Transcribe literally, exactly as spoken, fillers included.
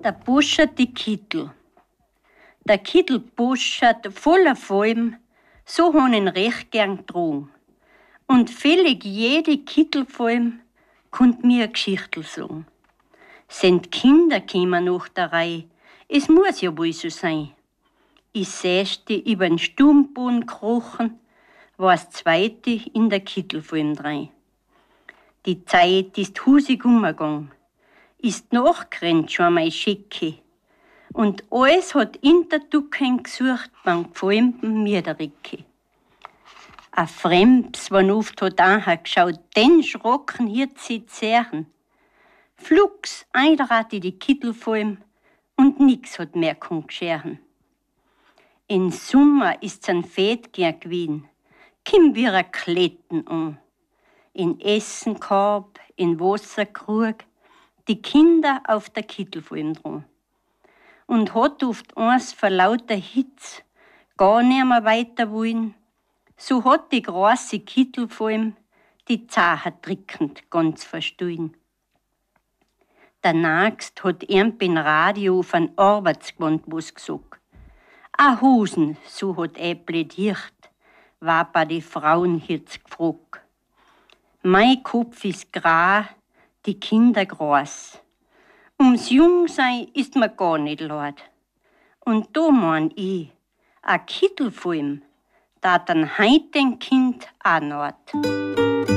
Der buscherte Kittel. Der Kittel buschert voller Falben, so han ihn recht gern getragen. Und völlig jede Kittelfalm konnt mir eine Geschichtel sagen. Sind Kinder kämen nach der Reihe, es muss ja wohl so sein. Ich säßte übern Sturmboden krochen, war's zweite in der Kittelfalm drein. Die Zeit ist husig umgegangen, ist nachgerannt schon mein Schicke. Und alles hat in der Ducken gesucht beim gefalmten Miedericke. A Fremds, wann oft hat angeschaut, den schrocken hielt sie zehren. Flugs eintrat in die Kittelfalm und nix hat mehr kon gescheren. In Sommer ist's ein Fetgern gewesen, kim wir a Kletten an. In Essenkorb, in Wasserkrug, die Kinder auf der Kittelfalm dran. Und hat oft eins vor lauter Hitz gar nimmer weiter wollen, so hat die große Kittelfalm die Zacher drickend ganz verstohlen. Der Nächst hat ihm beim Radio auf ein Arbeitsgewand was gesagt. A Hosen, so hat er plädiert, war bei die Frauen jetzt gefragt. Mein Kopf ist grau, die Kinder groß. Ums Jungsein ist mir gar nicht leid. Und da mein ich, a Kittelfalm, dat ein heutigen Kind auch not.